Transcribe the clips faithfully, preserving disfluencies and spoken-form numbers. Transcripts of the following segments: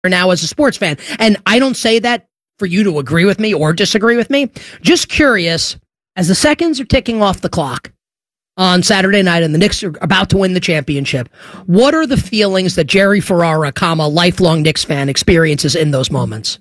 now as a sports fan. And I don't say that for you to agree with me or disagree with me. Just curious, as the seconds are ticking off the clock on Saturday night and the Knicks are about to win the championship, what are the feelings that Jerry Ferrara, comma, lifelong Knicks fan, experiences in those moments?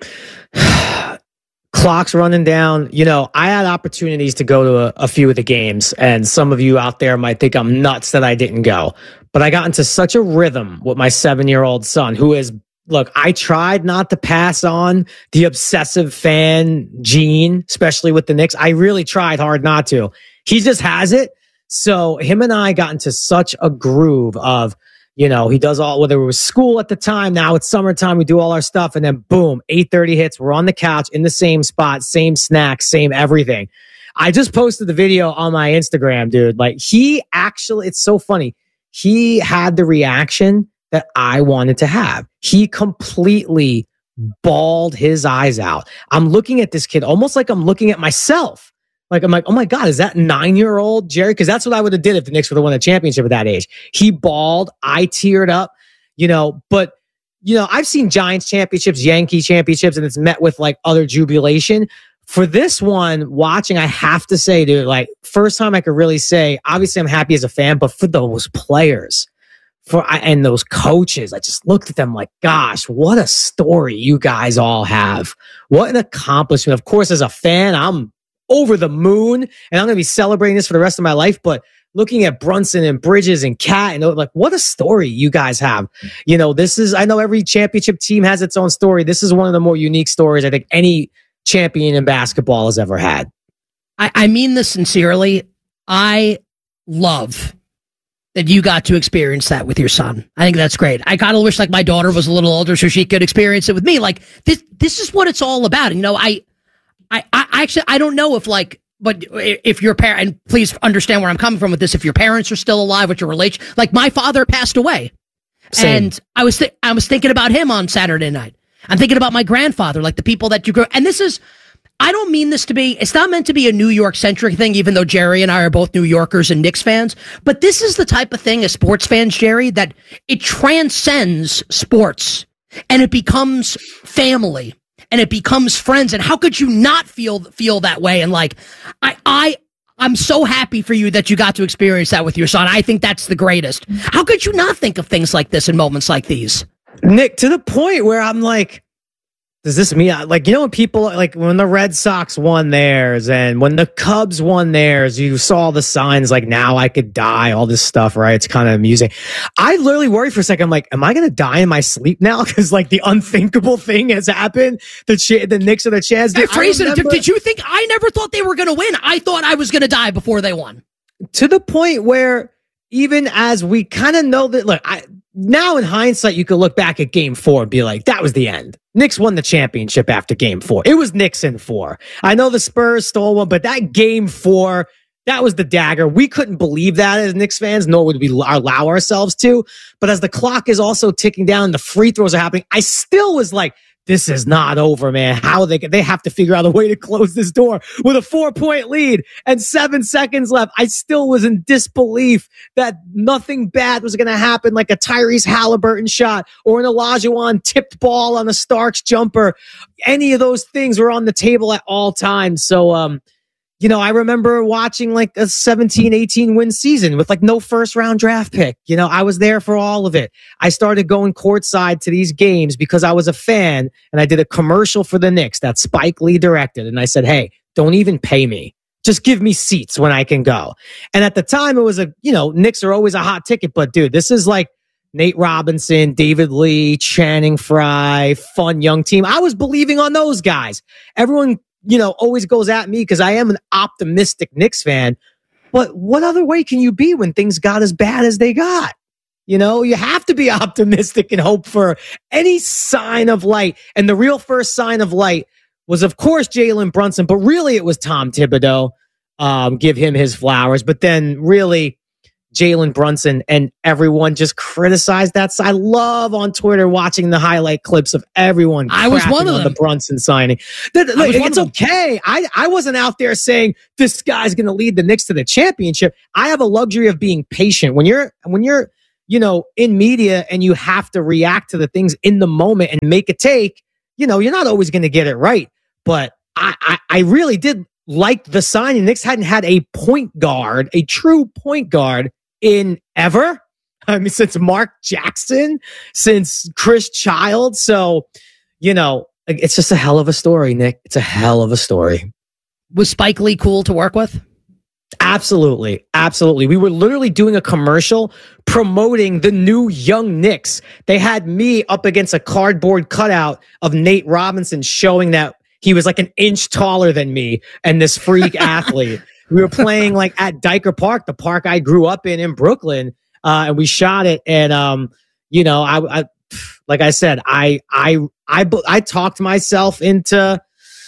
Clock's running down. You know, I had opportunities to go to a, a few of the games, and some of you out there might think I'm nuts that I didn't go. But I got into such a rhythm with my seven-year-old son, who is, look, I tried not to pass on the obsessive fan gene, especially with the Knicks. I really tried hard not to. He just has it. So him and I got into such a groove of, you know, he does all, whether it was school at the time, now it's summertime, we do all our stuff, and then boom, eight thirty hits, we're on the couch in the same spot, same snacks, same everything. I just posted the video on my Instagram, dude. Like, he actually, it's so funny. He had the reaction that I wanted to have. He completely bawled his eyes out. I'm looking at this kid almost like I'm looking at myself. Like, I'm like, oh my God, is that nine-year-old Jerry? Because that's what I would have did if the Knicks would have won a championship at that age. He bawled. I teared up, you know, but, you know, I've seen Giants championships, Yankee championships, and it's met with like other jubilation. For this one, watching, I have to say, dude, like, first time I could really say, obviously I'm happy as a fan, but for those players, for and those coaches, I just looked at them like, gosh, what a story you guys all have. What an accomplishment. Of course, as a fan, I'm over the moon, and I'm going to be celebrating this for the rest of my life. But looking at Brunson and Bridges and Cat, and like, what a story you guys have. You know, this is, I know every championship team has its own story. This is one of the more unique stories I think any champion in basketball has ever had. I, I mean this sincerely. I love that you got to experience that with your son. I think that's great. I kind of wish like my daughter was a little older so she could experience it with me. Like, this, this is what it's all about. You know, I, I, I actually, I don't know if like, but if your parent, and please understand where I'm coming from with this, if your parents are still alive, what your relation, like my father passed away. Same. And I was, th- I was thinking about him on Saturday night. I'm thinking about my grandfather, like the people that you grew, and this is, I don't mean this to be, it's not meant to be a New York centric thing, even though Jerry and I are both New Yorkers and Knicks fans, but this is the type of thing as sports fans, Jerry, that it transcends sports and it becomes family. And it becomes friends. And how could you not feel feel that way? And like, I, I, I'm so happy for you that you got to experience that with your son. I think that's the greatest. How could you not think of things like this in moments like these? Nick, to the point where I'm like, does this mean, like, you know, when people, like when the Red Sox won theirs and when the Cubs won theirs, you saw the signs like, now I could die, all this stuff, right? It's kind of amusing. I literally worry for a second. I'm like, am I going to die in my sleep now? Because like the unthinkable thing has happened. The ch- the Knicks are the chance. Hey, Fraser, remember- did you think, I never thought they were going to win. I thought I was going to die before they won. To the point where even as we kind of know that, look, I, now in hindsight, you could look back at game four and be like, that was the end. Knicks won the championship after game four. It was Knicks in four. I know the Spurs stole one, but that game four, that was the dagger. We couldn't believe that as Knicks fans, nor would we allow ourselves to. But as the clock is also ticking down and the free throws are happening, I still was like, this is not over, man. How they they have to figure out a way to close this door with a four point lead and seven seconds left. I still was in disbelief that nothing bad was going to happen, like a Tyrese Halliburton shot or an Olajuwon tipped ball on a Starks jumper. Any of those things were on the table at all times. So, um, you know, I remember watching like a seventeen, eighteen win season with like no first round draft pick. You know, I was there for all of it. I started going courtside to these games because I was a fan and I did a commercial for the Knicks that Spike Lee directed. And I said, hey, don't even pay me. Just give me seats when I can go. And at the time it was a, you know, Knicks are always a hot ticket, but dude, this is like Nate Robinson, David Lee, Channing Frye, fun young team. I was believing on those guys. Everyone, you know, always goes at me because I am an optimistic Knicks fan. But what other way can you be when things got as bad as they got? You know, you have to be optimistic and hope for any sign of light. And the real first sign of light was, of course, Jalen Brunson, but really it was Tom Thibodeau. Um, give him his flowers. But then really Jalen Brunson, and everyone just criticized that. I love on Twitter watching the highlight clips of everyone. I was one of on them. The Brunson signing. That, like, it's okay. I, I wasn't out there saying this guy's going to lead the Knicks to the championship. I have a luxury of being patient. When you're when you're you know, in media and you have to react to the things in the moment and make a take, you know, you're not always going to get it right. But I, I, I really did like the signing. Knicks hadn't had a point guard, a true point guard in ever. I mean, since Mark Jackson, since Chris Child. So, you know, it's just a hell of a story, Nick. It's a hell of a story. Was Spike Lee cool to work with? Absolutely. Absolutely. We were literally doing a commercial promoting the new Young Knicks. They had me up against a cardboard cutout of Nate Robinson showing that he was like an inch taller than me and this freak athlete. We were playing like at Diker Park, the park I grew up in in Brooklyn. Uh, and we shot it. And, um, you know, I, I, like I said, I, I, I, I talked myself into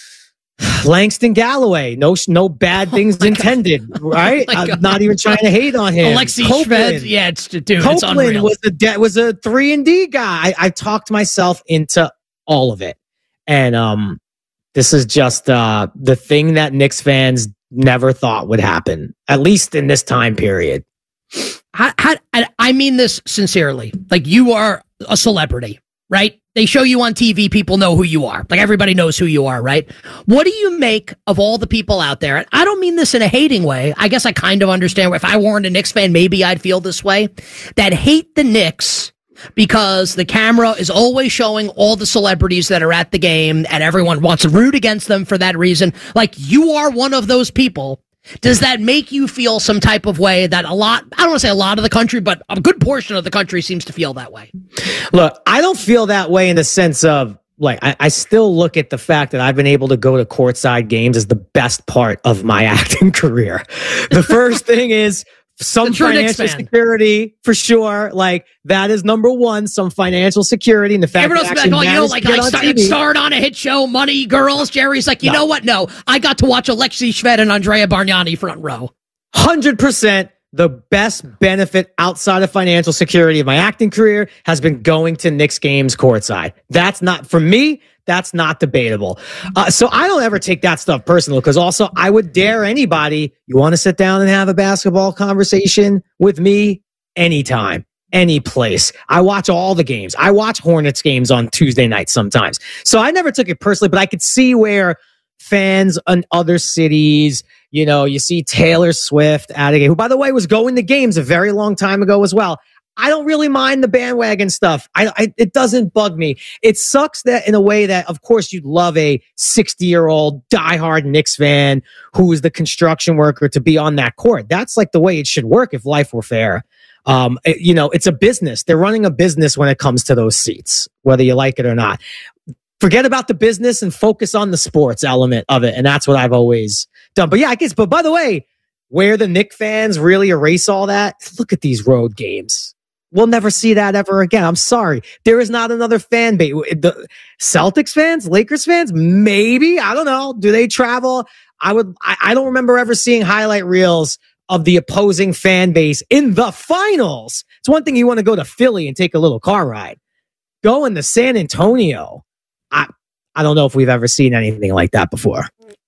Langston Galloway. No, no bad things oh intended, God. Right? Oh I'm not even trying to hate on him. Alexi Shved, yeah, it's dude, Copeland it's unreal. was a de- was a three and D guy. I, I talked myself into all of it, and um, this is just uh the thing that Knicks fans never thought would happen, at least in this time period. How, how, I mean this sincerely. Like, you are a celebrity, right? They show you on T V, people know who you are. Like, everybody knows who you are, right? What do you make of all the people out there? And I don't mean this in a hating way. I guess I kind of understand. If I weren't a Knicks fan, maybe I'd feel this way. That hate the Knicks because the camera is always showing all the celebrities that are at the game and everyone wants to root against them for that reason. Like, you are one of those people. Does that make you feel some type of way that a lot, I don't want to say a lot of the country, but a good portion of the country seems to feel that way? Look, I don't feel that way in the sense of, like, I, I still look at the fact that I've been able to go to courtside games as the best part of my acting career. The first thing is some financial security, for sure. Like, that is number one, some financial security. And the fact Everyone that like, oh, you know, like, I started, starred on a hit show, Money Girls. Jerry's like, you no. know what? No, I got to watch Alexi Shved and Andrea Bargnani front row. one hundred percent the best benefit outside of financial security of my acting career has been going to Knicks games courtside. That's not, for me, that's not debatable. Uh, so I don't ever take that stuff personal, because also I would dare anybody, you want to sit down and have a basketball conversation with me anytime, any place. I watch all the games. I watch Hornets games on Tuesday nights sometimes. So I never took it personally, but I could see where fans in other cities, you know, you see Taylor Swift at a game, who, by the way, was going to games a very long time ago as well. I don't really mind the bandwagon stuff. I, I it doesn't bug me. It sucks that in a way that, of course, you'd love a sixty-year-old diehard Knicks fan who is the construction worker to be on that court. That's like the way it should work if life were fair. Um, it, you know, it's a business. They're running a business when it comes to those seats, whether you like it or not. Forget about the business and focus on the sports element of it. And that's what I've always done. But yeah, I guess, but by the way, where the Knicks fans really erase all that, look at these road games. We'll never see that ever again. I'm sorry. There is not another fan base. The Celtics fans, Lakers fans, maybe. I don't know. Do they travel? I would, I, I don't remember ever seeing highlight reels of the opposing fan base in the finals. It's one thing you want to go to Philly and take a little car ride. Going to San Antonio. I, I don't know if we've ever seen anything like that before.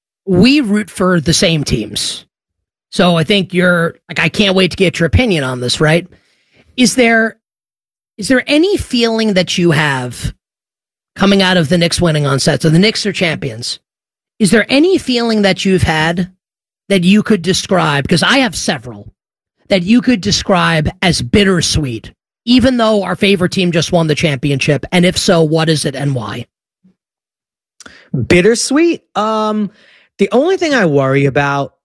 We root for the same teams. So I think you're like, I can't wait to get your opinion on this, right? Is there, is there any feeling that you have coming out of the Knicks winning on set? So the Knicks are champions. Is there any feeling that you've had that you could describe, because I have several, that you could describe as bittersweet, even though our favorite team just won the championship? And if so, what is it and why? Bittersweet? Um, the only thing I worry about,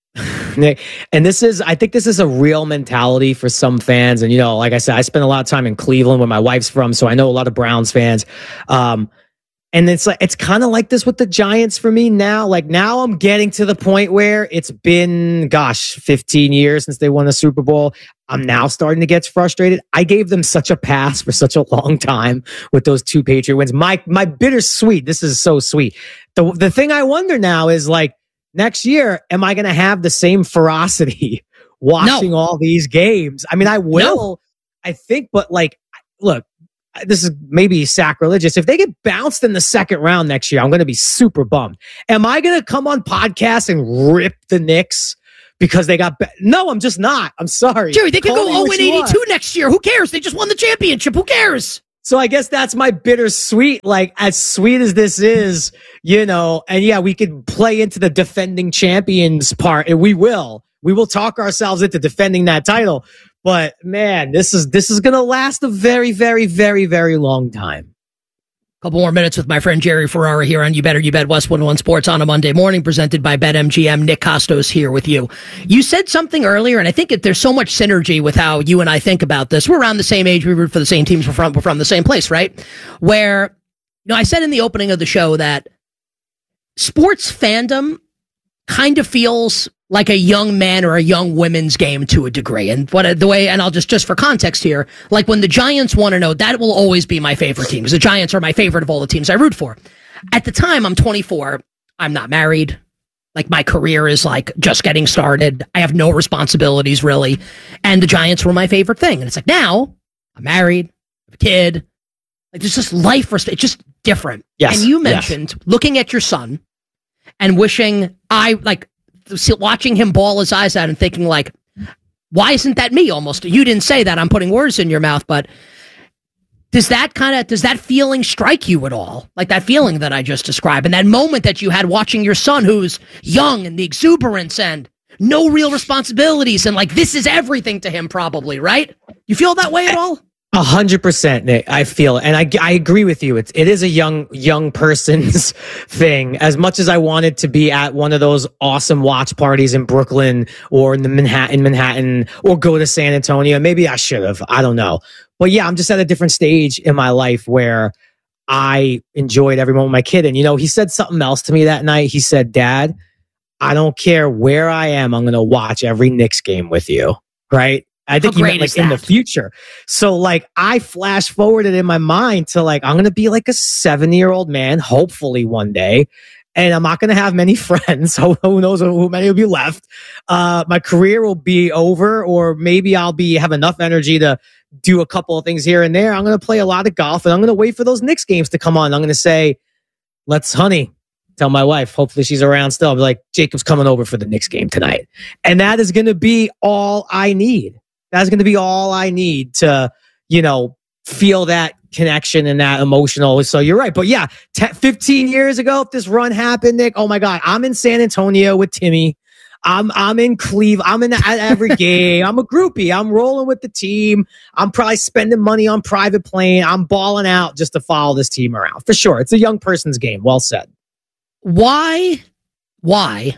and this is, I think this is a real mentality for some fans. And, you know, like I said, I spent a lot of time in Cleveland where my wife's from, so I know a lot of Browns fans. Um, and it's like, it's kind of like this with the Giants for me now. Like, now I'm getting to the point where it's been, gosh, fifteen years since they won the Super Bowl. I'm now starting to get frustrated. I gave them such a pass for such a long time with those two Patriot wins. My, my bittersweet, this is so sweet. The, the thing I wonder now is, like, next year, am I going to have the same ferocity watching no. all these games? I mean, I will, no. I think, but like, look, this is maybe sacrilegious. If they get bounced in the second round next year, I'm going to be super bummed. Am I going to come on podcasts and rip the Knicks because they got. Be- no, I'm just not. I'm sorry, Jerry. They could Call go me oh what and you want. eighty-two next year. Who cares? They just won the championship. Who cares? So I guess that's my bittersweet. Like, as sweet as this is, you know, and yeah, we could play into the defending champions part, and we will. We will talk ourselves into defending that title. But man, this is this is gonna last a very, very, very, very long time. Couple more minutes with my friend Jerry Ferrara here on You Better You Bet West one oh one Sports on a Monday morning, presented by BetMGM. Nick Costos here with you. You said something earlier, and I think it, there's so much synergy with how you and I think about this. We're around the same age. We root for the same teams. We're from, we're from the same place, right? Where, you know, I said in the opening of the show that sports fandom kind of feels like a young man or a young women's game to a degree. And what the way, and I'll just, just for context here, like when the Giants want to know, that will always be my favorite team, because the Giants are my favorite of all the teams I root for. At the time, I'm twenty-four. I'm not married. Like, my career is like just getting started. I have no responsibilities really. And the Giants were my favorite thing. And it's like, now I'm married, I have a kid. Like, there's just life, it's just different. Yes. And you mentioned yes. looking at your son and wishing I like, watching him bawl his eyes out and thinking like, why isn't that me? Almost. You didn't say that. I'm putting words in your mouth, but does that kind of, does that feeling strike you at all? Like that feeling that I just described, and that moment that you had watching your son, who's young, and the exuberance and no real responsibilities, and like, this is everything to him probably, right? You feel that way at all? A hundred percent, Nick. I feel, and I, I agree with you. It's, it is a young, young person's thing. As much as I wanted to be at one of those awesome watch parties in Brooklyn or in the Manhattan, Manhattan, or go to San Antonio, maybe I should have. I don't know. But yeah, I'm just at a different stage in my life where I enjoyed every moment with my kid. And, you know, he said something else to me that night. He said, Dad, I don't care where I am. I'm going to watch every Knicks game with you. Right. I think he meant like in the future. So like I flash forwarded in my mind to like, I'm going to be like a seventy year old man, hopefully one day. And I'm not going to have many friends. So who knows who many will be left. Uh, my career will be over, or maybe I'll be, have enough energy to do a couple of things here and there. I'm going to play a lot of golf, and I'm going to wait for those Knicks games to come on. I'm going to say, let's honey, tell my wife, hopefully she's around still. I'll be like, Jacob's coming over for the Knicks game tonight. And that is going to be all I need. That's going to be all I need to, you know, feel that connection and that emotional. So you're right. But yeah, ten, fifteen years ago, if this run happened, Nick, oh my God, I'm in San Antonio with Timmy. I'm, I'm in Cleveland. I'm in the, at every game. I'm a groupie. I'm rolling with the team. I'm probably spending money on private plane. I'm balling out just to follow this team around for sure. It's a young person's game. Well said. Why, why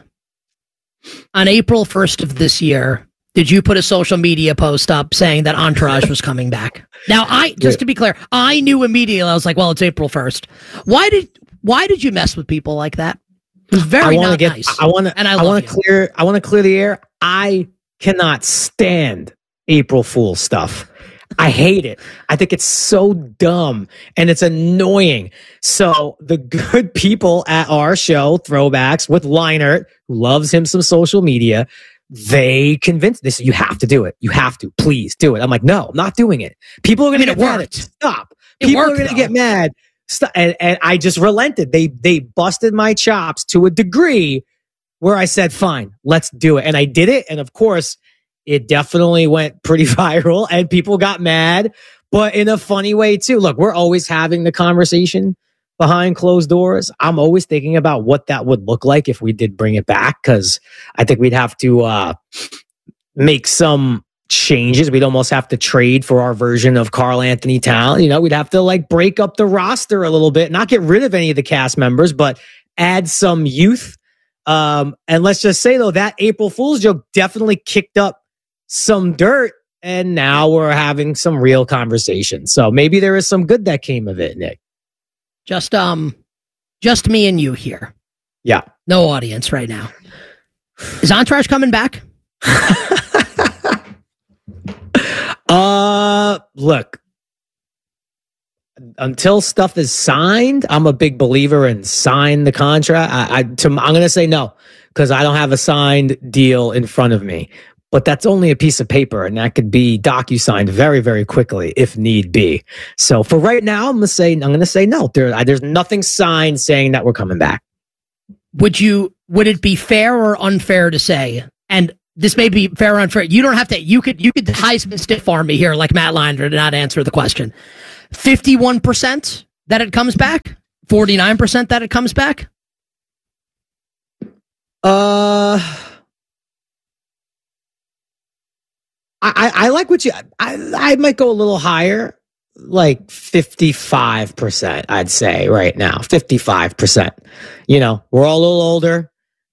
on April first of this year, did you put a social media post up saying that Entourage was coming back? Now, I just to be clear, I knew immediately. I was like, "Well, it's April first." Why did Why did you mess with people like that? It was very not get, nice. I want to. And I, I want to clear. I want to clear the air. I cannot stand April Fool stuff. I hate it. I think it's so dumb and it's annoying. So the good people at our show, Throwbacks, with Leinert, who loves him some social media, they convinced this. You have to do it. You have to. Please do it. I'm like, no, I'm not doing it. People are going to get mad. Stop. It People worked, are going to though. get mad. Stop. And, and I just relented. They they busted my chops to a degree where I said, fine, let's do it. And I did it. And of course, it definitely went pretty viral and people got mad, but in a funny way too. Look, we're always having the conversation behind closed doors. I'm always thinking about what that would look like if we did bring it back, because I think we'd have to uh, make some changes. We'd almost have to trade for our version of Karl Anthony Towns. You know, we'd have to like break up the roster a little bit, not get rid of any of the cast members, but add some youth. Um, and let's just say though, that April Fool's joke definitely kicked up some dirt, and now we're having some real conversation. So maybe there is some good that came of it, Nick. Just um, just me and you here. Yeah, no audience right now. Is Entourage coming back? uh, look. Until stuff is signed, I'm a big believer in sign the contract. I, I to, I'm going to say no because I don't have a signed deal in front of me. But that's only a piece of paper, and that could be docu-signed very, very quickly if need be. So for right now, I'm gonna say I'm gonna say no. There, there's nothing signed saying that we're coming back. Would you? Would it be fair or unfair to say? And this may be fair or unfair. You don't have to. You could you could Heisman stiff arm me here like Matt Leinart to not answer the question. Fifty-one percent that it comes back. Forty-nine percent that it comes back. Uh, I I like what you. I I might go a little higher, like fifty-five percent. I'd say right now, fifty-five percent. You know, we're all a little older.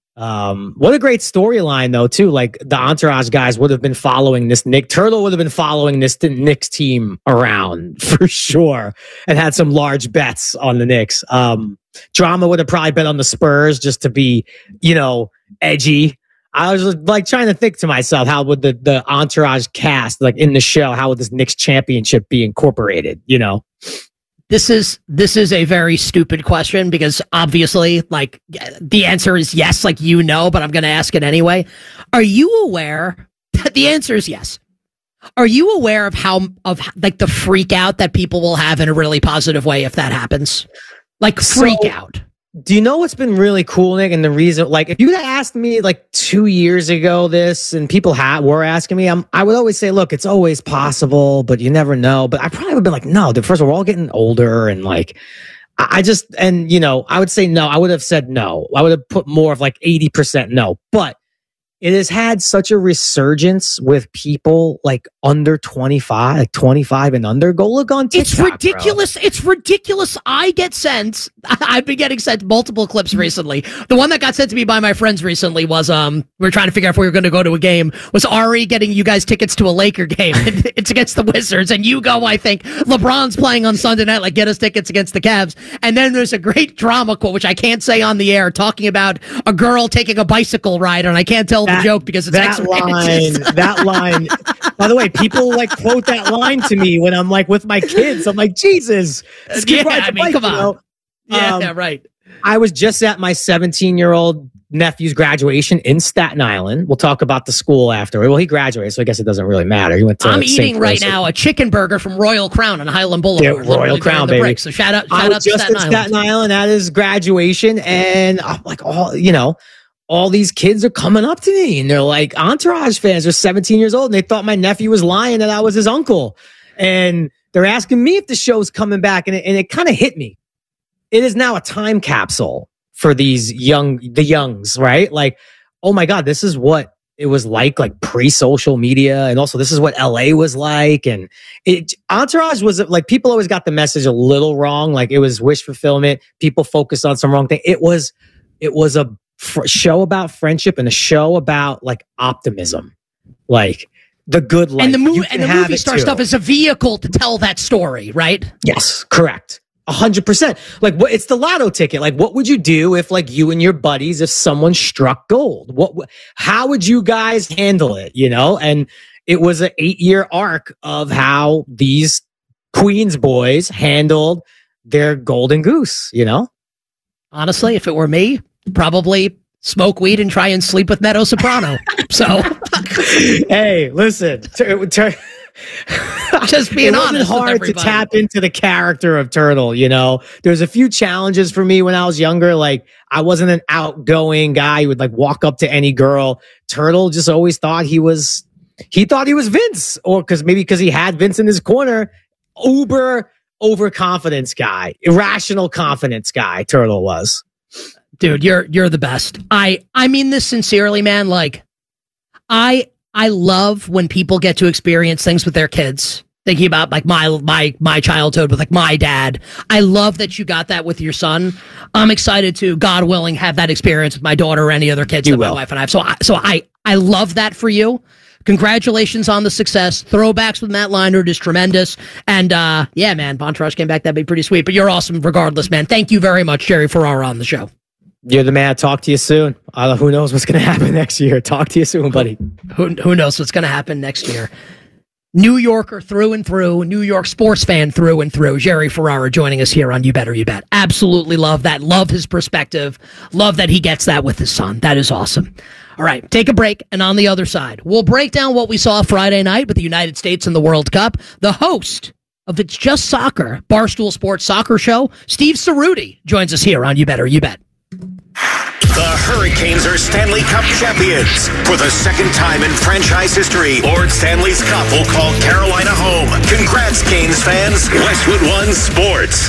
Um, what a great storyline though, too. Like the Entourage guys would have been following this Nick Turtle would have been following this Knicks team around for sure and had some large bets on the Knicks. Um, Drama would have probably bet on the Spurs just to be, you know, edgy. I was like trying to think to myself, how would the, the Entourage cast, like in the show, how would this Knicks championship be incorporated, you know? This is this is a very stupid question because obviously, like, the answer is yes, like, you know, but I'm going to ask it anyway. Are you aware that the answer is yes? Are you aware of how, of like the freak out that people will have in a really positive way if that happens? Like, freak so, out. Do you know what's been really cool, Nick? And the reason, like, if you had asked me like two years ago this, and people had, were asking me, I'm, I would always say, look, it's always possible, but you never know. But I probably would have been like, no, the first of all, we're all getting older. And like, I, I just, and you know, I would say no. I would have said no. I would have put more of like eighty percent no. But it has had such a resurgence with people like under twenty-five, like twenty-five and under. Go look on TikTok. It's ridiculous. Bro. It's ridiculous. I get sent. I've been getting sent multiple clips recently. The one that got sent to me by my friends recently was um we are trying to figure out if we were going to go to a game. Was Ari getting you guys tickets to a Laker game? It's against the Wizards, and you go. I think LeBron's playing on Sunday night. Like, get us tickets against the Cavs. And then there's a great drama quote, which I can't say on the air, talking about a girl taking a bicycle ride, and I can't tell. That, joke because it's that line that line by the way, people like quote that line to me when I'm like with my kids. I'm like, Jesus, this kid yeah, I mean, bike, come on, you know? yeah, um, yeah right I was just at my seventeen year old nephew's graduation in Staten Island. We'll talk about the school after. Well, he graduated, so I guess it doesn't really matter. He went to I'm Saint eating right Joseph. now a chicken burger from Royal Crown on Highland Boulevard. Yeah, Royal Crown, baby. Break, so shout out, shout I out was to just Staten in Island. Staten Island at his graduation, and I'm like, all you know. All these kids are coming up to me and they're like Entourage fans. They're seventeen years old and they thought my nephew was lying that I was his uncle. And they're asking me if the show's coming back. And it, and it kind of hit me. It is now a time capsule for these young, the youngs, right? Like, oh my God, this is what it was like, like pre-social media. And also this is what L A was like. And it, Entourage was like, people always got the message a little wrong. Like it was wish fulfillment. People focused on some wrong thing. It was, it was a Fr- show about friendship and a show about like optimism, like the good life. And the movie and the movie star stuff is a vehicle to tell that story, right? Yes, correct. A hundred percent. Like what? It's the lotto ticket. Like, what would you do if, like, you and your buddies, if someone struck gold? What? How would you guys handle it? You know, and it was an eight-year arc of how these Queens boys handled their golden goose. You know, honestly, if it were me, probably smoke weed and try and sleep with Meadow Soprano. So, hey, listen, t- t- just being it wasn't honest. Hard to tap into the character of Turtle. You know, there's a few challenges for me when I was younger. Like, I wasn't an outgoing guy who would like walk up to any girl. Turtle just always thought he was, he thought he was Vince, or because maybe because he had Vince in his corner. Uber overconfidence guy, irrational confidence guy. Turtle was. Dude, you're you're the best. I I mean this sincerely, man. Like, I I love when people get to experience things with their kids. Thinking about like my my my childhood with like my dad. I love that you got that with your son. I'm excited to, God willing, have that experience with my daughter or any other kids you that will. my wife and I have. So I so I I love that for you. Congratulations on the success. Throwbacks with Matt Leinart is tremendous. And uh yeah, man, Entourage came back. That'd be pretty sweet. But you're awesome regardless, man. Thank you very much, Jerry Ferrara, on the show. You're the man. Talk to you soon. Uh, who knows what's going to happen next year? Talk to you soon, buddy. Who, who knows what's going to happen next year? New Yorker through and through, New York sports fan through and through. Jerry Ferrara joining us here on You Better You Bet. Absolutely love that. Love his perspective. Love that he gets that with his son. That is awesome. All right, take a break, and on the other side, we'll break down what we saw Friday night with the United States in the World Cup. The host of It's Just Soccer, Barstool Sports Soccer Show, Steve Cerruti, joins us here on You Better You Bet. The Hurricanes are Stanley Cup champions. For the second time in franchise history, Lord Stanley's Cup will call Carolina home. Congrats, Canes fans. Westwood One Sports.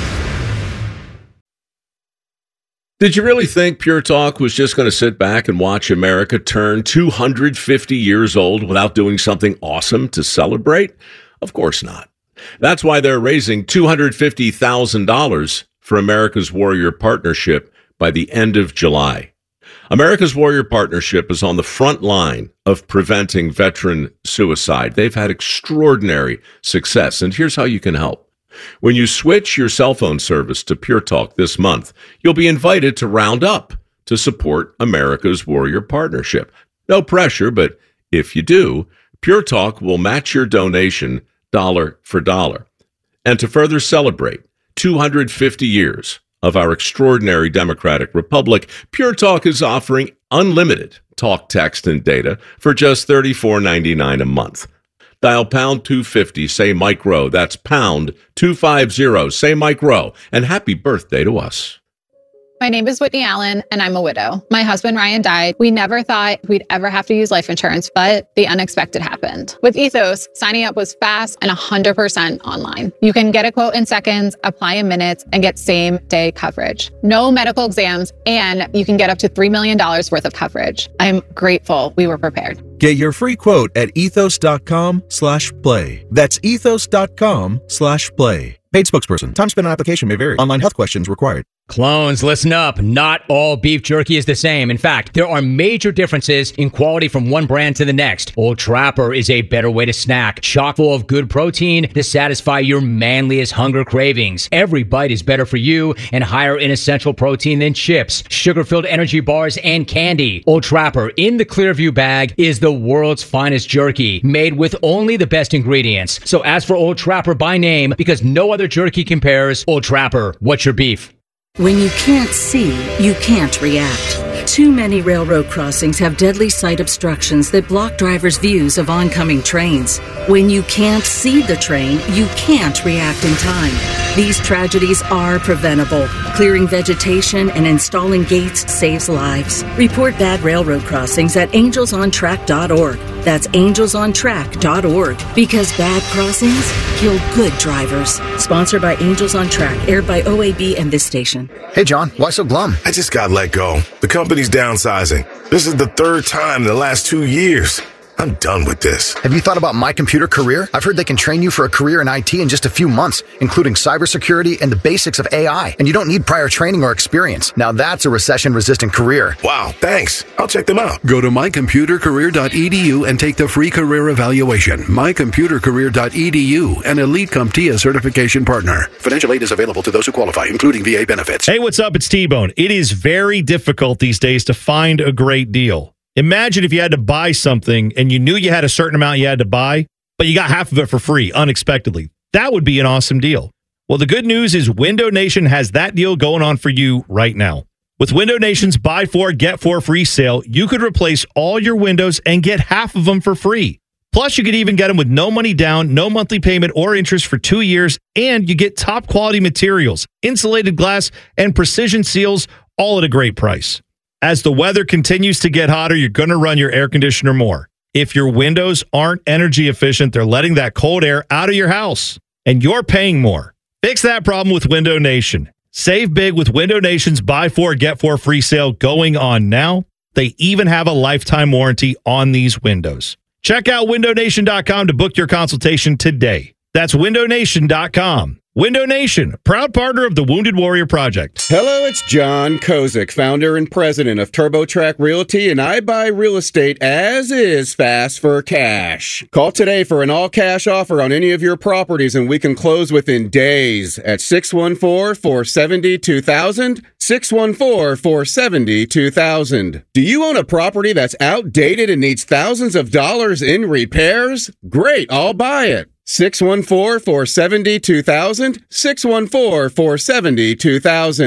Did you really think Pure Talk was just going to sit back and watch America turn two hundred fifty years old without doing something awesome to celebrate? Of course not. That's why they're raising two hundred fifty thousand dollars for America's Warrior Partnership by the end of July. America's Warrior Partnership is on the front line of preventing veteran suicide. They've had extraordinary success, and here's how you can help. When you switch your cell phone service to Pure Talk this month, you'll be invited to round up to support America's Warrior Partnership. No pressure, but if you do, Pure Talk will match your donation dollar for dollar. And to further celebrate two hundred fifty years of our extraordinary democratic republic, Pure Talk is offering unlimited talk, text, and data for just thirty-four ninety-nine a month. Dial pound two fifty, say Mike Rowe. That's pound two fifty, say Mike Rowe. And happy birthday to us. My name is Whitney Allen, and I'm a widow. My husband, Ryan, died. We never thought we'd ever have to use life insurance, but the unexpected happened. With Ethos, signing up was fast and one hundred percent online. You can get a quote in seconds, apply in minutes, and get same-day coverage. No medical exams, and you can get up to three million dollars worth of coverage. I'm grateful we were prepared. Get your free quote at ethos.com slash play. That's ethos.com slash play. Paid spokesperson. Time spent on application may vary. Online health questions required. Clones, listen up. Not all beef jerky is the same. In fact, there are major differences in quality from one brand to the next. Old Trapper is a better way to snack, chock full of good protein to satisfy your manliest hunger cravings. Every bite is better for you and higher in essential protein than chips, sugar-filled energy bars, and candy. Old Trapper in the Clearview bag is the world's finest jerky, made with only the best ingredients. So ask for Old Trapper by name because no other jerky compares. Old Trapper, what's your beef? When you can't see, you can't react. Too many railroad crossings have deadly sight obstructions that block drivers' views of oncoming trains. When you can't see the train, you can't react in time. These tragedies are preventable. Clearing vegetation and installing gates saves lives. Report bad railroad crossings at angels on track dot org. That's angels on track dot org. Because bad crossings kill good drivers. Sponsored by Angels on Track, aired by O A B and this station. Hey, John, why so glum? I just got let go. The company's downsizing. This is the third time in the last two years. I'm done with this. Have you thought about My Computer Career? I've heard they can train you for a career in I T in just a few months, including cybersecurity and the basics of A I. And you don't need prior training or experience. Now that's a recession-resistant career. Wow, thanks. I'll check them out. Go to my computer career dot e d u and take the free career evaluation. my computer career dot e d u, an Elite CompTIA certification partner. Financial aid is available to those who qualify, including V A benefits. Hey, what's up? It's T-Bone. It is very difficult these days to find a great deal. Imagine if you had to buy something and you knew you had a certain amount you had to buy, but you got half of it for free unexpectedly. That would be an awesome deal. Well, the good news is Window Nation has that deal going on for you right now. With Window Nation's buy four, get four free sale, you could replace all your windows and get half of them for free. Plus, you could even get them with no money down, no monthly payment or interest for two years, and you get top quality materials, insulated glass, and precision seals, all at a great price. As the weather continues to get hotter, you're going to run your air conditioner more. If your windows aren't energy efficient, they're letting that cold air out of your house, and you're paying more. Fix that problem with Window Nation. Save big with Window Nation's buy four, get four free sale going on now. They even have a lifetime warranty on these windows. Check out window nation dot com to book your consultation today. That's window nation dot com. Window Nation, proud partner of the Wounded Warrior Project. Hello, it's John Kozik, founder and president of TurboTrack Realty, and I buy real estate as is fast for cash. Call today for an all-cash offer on any of your properties, and we can close within days at six one four, four seven two, two thousand, six one four, four seven two, two thousand. Do you own a property that's outdated and needs thousands of dollars in repairs? Great, I'll buy it. six one four, four seven two, two thousand, six one four, four seven two, two thousand.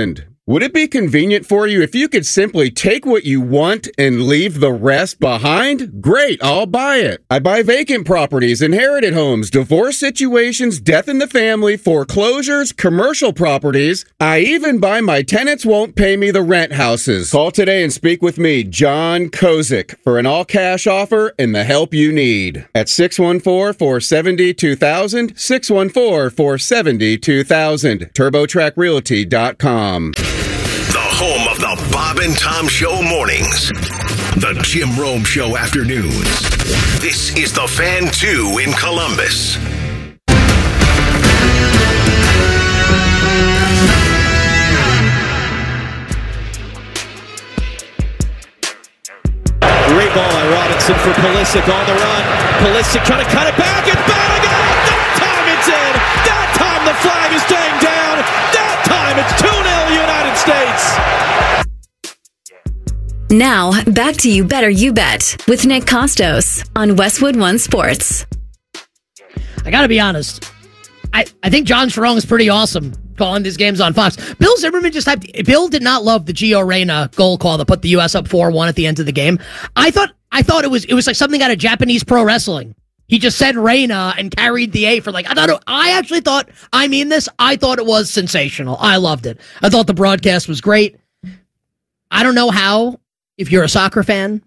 Would it be convenient for you if you could simply take what you want and leave the rest behind? Great, I'll buy it. I buy vacant properties, inherited homes, divorce situations, death in the family, foreclosures, commercial properties. I even buy my tenants won't pay me the rent houses. Call today and speak with me, John Kozik, for an all-cash offer and the help you need. At six one four, four seven zero, two thousand, six one four, four seven zero, two thousand, turbo track realty dot com. Home of the Bob and Tom Show mornings. The Jim Rome Show afternoons. This is The Fan two in Columbus. Great ball by Robinson for Pulisic on the run. Pulisic trying to cut it back. It's Bannigan. That time it's in. That time the flag is staying down. That time it's two nil United States. Now, back to You Better You Bet with Nick Costos on Westwood One Sports. I got to be honest. I, I think John Strong is pretty awesome calling these games on Fox. Bill Zimmerman just typed, Bill did not love the Gio Reyna goal call that put the U S up four one at the end of the game. I thought I thought it was it was like something out of Japanese pro wrestling. He just said Reyna and carried the A for like, I thought, it, I actually thought, I mean this, I thought it was sensational. I loved it. I thought the broadcast was great. I don't know how, if you're a soccer fan,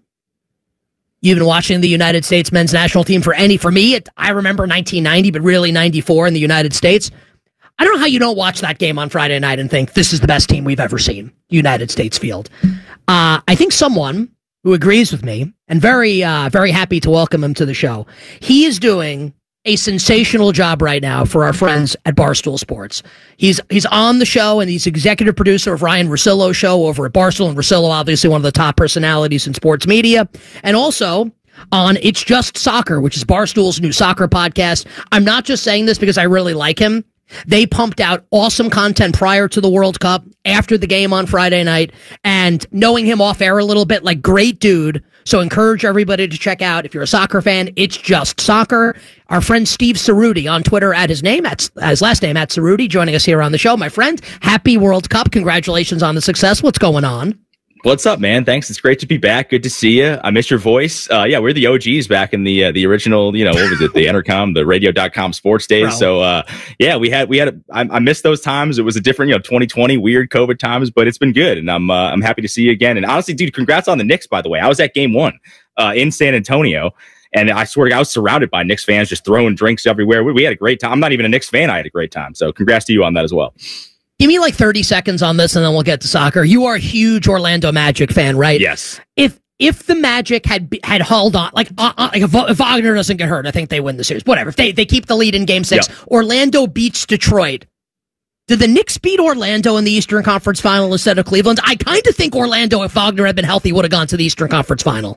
you've been watching the United States men's national team for any, for me, it, I remember nineteen ninety, but really ninety-four in the United States. I don't know how you don't watch that game on Friday night and think this is the best team we've ever seen, United States field. Uh, I think someone who agrees with me, and very, uh, very happy to welcome him to the show, he is doing a sensational job right now for our friends at Barstool Sports. He's he's on the show, and he's executive producer of Ryan Russillo's show over at Barstool, and Russillo, obviously one of the top personalities in sports media, and also on It's Just Soccer, which is Barstool's new soccer podcast. I'm not just saying this because I really like him. They pumped out awesome content prior to the World Cup, after the game on Friday night, and knowing him off air a little bit, like, great dude. So encourage everybody to check out, if you're a soccer fan, It's Just Soccer. Our friend Steve Cerruti on Twitter at his name, at his last name, at Cerruti, joining us here on the show. My friend, happy World Cup. Congratulations on the success. What's going on? What's up, man? Thanks. It's great to be back. Good to see you. I miss your voice. Uh, yeah, we're the O Gs back in the uh, the original, you know, what was it? The Entercom, the radio dot com sports days. Bro. So, uh, yeah, we had, we had, I, I missed those times. It was a different, you know, twenty twenty weird COVID times, but it's been good. And I'm, uh, I'm happy to see you again. And honestly, dude, congrats on the Knicks, by the way. I was at game one, uh, in San Antonio. And I swear to God, I was surrounded by Knicks fans just throwing drinks everywhere. We, we had a great time. I'm not even a Knicks fan. I had a great time. So congrats to you on that as well. Give me like thirty seconds on this, and then we'll get to soccer. You are a huge Orlando Magic fan, right? Yes. If if the Magic had had held on, like, uh, uh, like if, if Wagner doesn't get hurt, I think they win the series. Whatever. If they, they keep the lead in Game Six, yep. Orlando beats Detroit. Did the Knicks beat Orlando in the Eastern Conference Final instead of Cleveland? I kind of think Orlando, if Wagner had been healthy, would have gone to the Eastern Conference Final.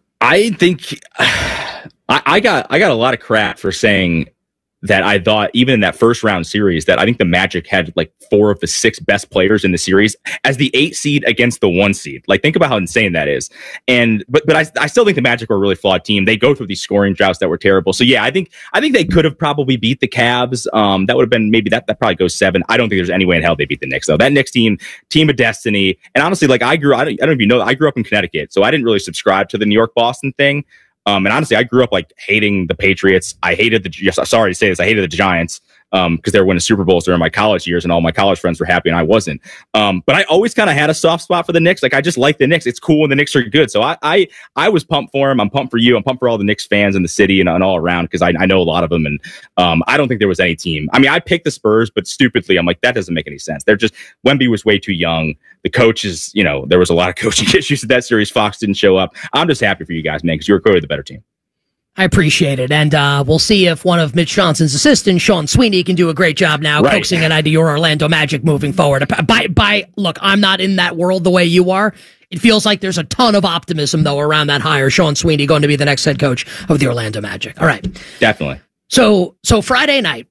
I think I, I got I got a lot of crap for saying that I thought, even in that first round series, that I think the Magic had like four of the six best players in the series as the eight seed against the one seed. Like, think about how insane that is. And but but I, I still think the Magic were a really flawed team. They go through these scoring droughts that were terrible. So yeah, I think I think they could have probably beat the Cavs. Um, that would have been maybe that that probably goes seven. I don't think there's any way in hell they beat the Knicks though. That Knicks team, team of destiny. And honestly, like I grew, I don't, I don't even know. I grew up in Connecticut, so I didn't really subscribe to the New York Boston thing. Um, and honestly, I grew up like hating the Patriots. I hated the, yes, sorry to say this, I hated the Giants um, because they were winning Super Bowls during my college years and all my college friends were happy and I wasn't. Um, but I always kind of had a soft spot for the Knicks. Like, I just like the Knicks. It's cool when the Knicks are good. So I I, I was pumped for them. I'm pumped for you. I'm pumped for all the Knicks fans in the city and, and all around because I, I know a lot of them. And um, I don't think there was any team. I mean, I picked the Spurs, but stupidly, I'm like, that doesn't make any sense. They're just, Wemby was way too young. The coaches, you know, there was a lot of coaching issues in that series. Fox didn't show up. I'm just happy for you guys, man, because you were clearly the better team. I appreciate it. And uh, we'll see if one of Mitch Johnson's assistants, Sean Sweeney, can do a great job now right. coaxing an idea your Orlando Magic moving forward. By, by, look, I'm not in that world the way you are. It feels like there's a ton of optimism, though, around that hire. Sean Sweeney going to be the next head coach of the Orlando Magic. All right. Definitely. So, so Friday night,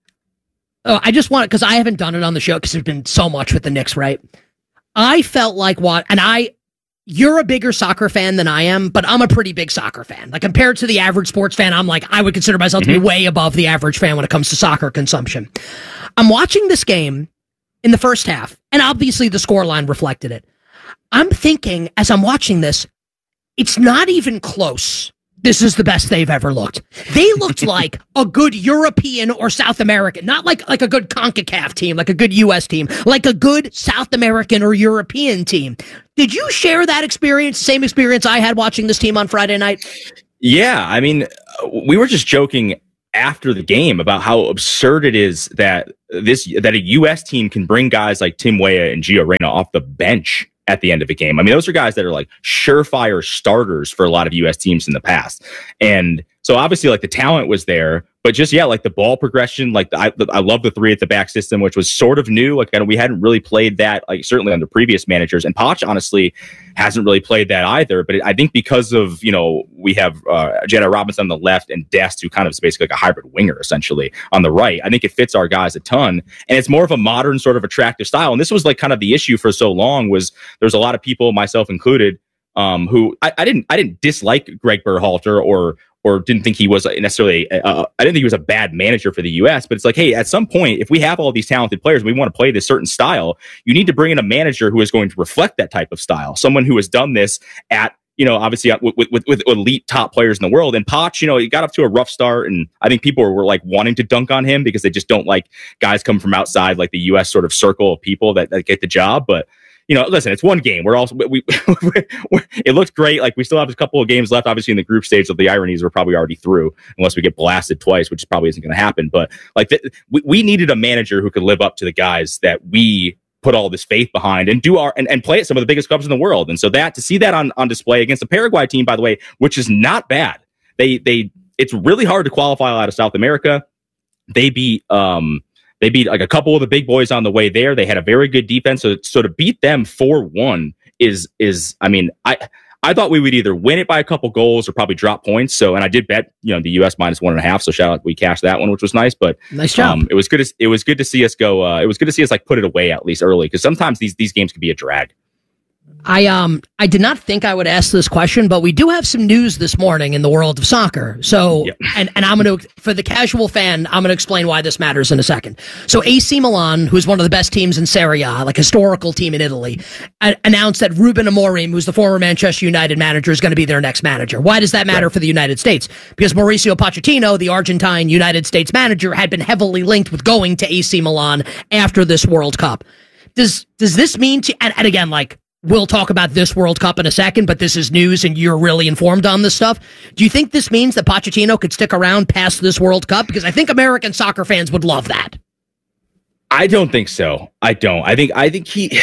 oh, I just want to, because I haven't done it on the show because there's been so much with the Knicks, right? I felt like what, and I, you're a bigger soccer fan than I am, but I'm a pretty big soccer fan. Like, compared to the average sports fan, I'm like, I would consider myself mm-hmm. to be way above the average fan when it comes to soccer consumption. I'm watching this game in the first half, And obviously the scoreline reflected it. I'm thinking, as I'm watching this, it's not even close. This is the best they've ever looked. They looked like a good European or South American, not like, like a good CONCACAF team, like a good U S team, like a good South American or European team. Did you share that experience, same experience I had watching this team on Friday night? Yeah, I mean, we were just joking after the game about how absurd it is that this that a U S team can bring guys like Tim Weah and Gio Reyna off the bench at the end of a game. I mean, those are guys that are like surefire starters for a lot of U S teams in the past. And so obviously like the talent was there, but just, yeah, like the ball progression, like the, I, I love the three at the back system, which was sort of new. Like, I know we hadn't really played that, like certainly under previous managers, and Poch honestly hasn't really played that either. But it, I think because of, you know, we have uh, Jedi Robinson on the left and Dest, who kind of is basically like a hybrid winger essentially on the right. I think it fits our guys a ton, and it's more of a modern sort of attractive style. And this was like kind of the issue for so long, was there's a lot of people, myself included, um, who I, I didn't I didn't dislike Greg Berhalter or or didn't think he was necessarily, uh, I didn't think he was a bad manager for the U S, but it's like, hey, at some point, if we have all these talented players, and we want to play this certain style, you need to bring in a manager who is going to reflect that type of style. Someone who has done this at, you know, obviously with, with, with elite top players in the world. And Poch, you know, he got up to a rough start, and I think people were, were like wanting to dunk on him because they just don't like guys coming from outside, like the U S sort of circle of people that, that get the job. But you know, listen, it's one game. We're also, we, we it looked great. Like, we still have a couple of games left, obviously, in the group stage. So the ironies we're probably already through, unless we get blasted twice, which probably isn't going to happen. But like, the, we, we needed a manager who could live up to the guys that we put all this faith behind and do our, and, and play at some of the biggest clubs in the world. And so that, to see that on, on display against the Paraguay team, by the way, which is not bad. They, they, it's really hard to qualify out of South America. They beat, um, They beat like a couple of the big boys on the way there. They had a very good defense. So, so to beat them four one is, is, I mean, I, I thought we would either win it by a couple goals or probably drop points. So, and I did bet, you know, the U S minus one and a half. So shout out, we cashed that one, which was nice, but nice job. Um, it was good. To, it was good to see us go. Uh, it was good to see us like put it away at least early. Cause sometimes these, these games can be a drag. I um I did not think I would ask this question, but we do have some news this morning in the world of soccer. So, yep. and, and I'm going to, for the casual fan, I'm going to explain why this matters in a second. So A C Milan, who's one of the best teams in Serie A, like historical team in Italy, a- announced that Ruben Amorim, who's the former Manchester United manager, is going to be their next manager. Why does that matter right. for the United States? Because Mauricio Pochettino, the Argentine United States manager, had been heavily linked with going to A C Milan after this World Cup. Does, does this mean to, and, and again, like, we'll talk about this World Cup in a second, but this is news and you're really informed on this stuff. Do you think this means that Pochettino could stick around past this World Cup? Because I think American soccer fans would love that. I don't think so. I don't. I think I think he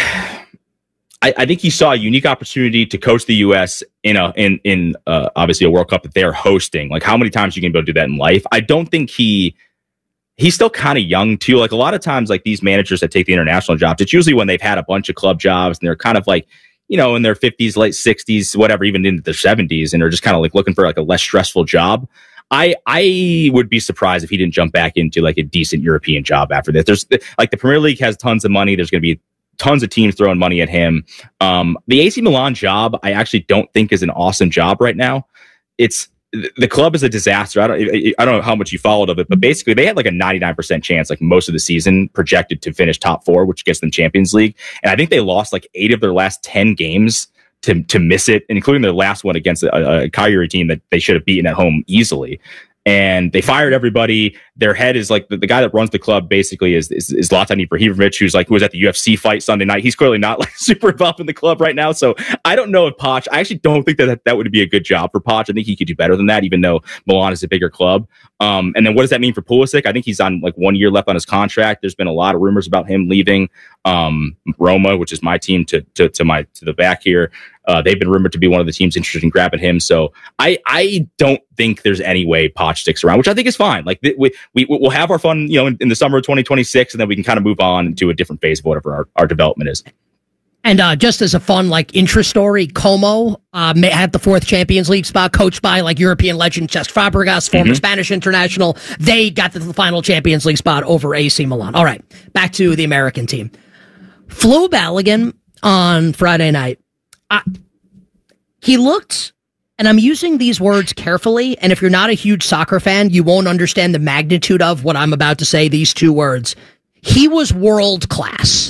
I, I think he saw a unique opportunity to coach the U S in a in in uh, obviously a World Cup that they're hosting. Like, how many times you can be able to do that in life? I don't think he He's still kind of young too. Like, a lot of times, like these managers that take the international jobs, it's usually when they've had a bunch of club jobs and they're kind of like, you know, in their fifties, late sixties, whatever, even into their seventies, and they're just kind of like looking for like a less stressful job. I I would be surprised if he didn't jump back into like a decent European job after this. There's like the Premier League has tons of money. There's going to be tons of teams throwing money at him. Um, the A C Milan job, I actually don't think is an awesome job right now. It's The club is a disaster. I don't, I don't know how much you followed of it, but basically they had like a ninety-nine percent chance, like most of the season, projected to finish top four, which gets them Champions League. And I think they lost like eight of their last ten games to to miss it, including their last one against a, a Cagliari team that they should have beaten at home easily. And they fired everybody. Their head is like the, the guy that runs the club basically is, is, is Zlatan Ibrahimovic, who's like, who was at the U F C fight Sunday night. He's clearly not like super involved in the club right now. So I don't know if Poch, I actually don't think that, that that would be a good job for Poch. I think he could do better than that, even though Milan is a bigger club. Um, and then what does that mean for Pulisic? I think he's on like one year left on his contract. There's been a lot of rumors about him leaving um, Roma, which is my team to, to, to my, to the back here. Uh, they've been rumored to be one of the teams interested in grabbing him. So I, I don't think there's any way Poch sticks around, which I think is fine. Like th- we, we, we'll have our fun, you know, in, in the summer of twenty twenty-six, and then we can kind of move on to a different phase of whatever our, our development is. And uh, just as a fun, like, interest story, Como uh, had the fourth Champions League spot, coached by, like, European legend Cesc Fabregas, former mm-hmm. Spanish international. They got the final Champions League spot over A C Milan. All right, back to the American team. Flo Balogun on Friday night. I, he looked, and I'm using these words carefully, and if you're not a huge soccer fan, you won't understand the magnitude of what I'm about to say, these two words. He was world class.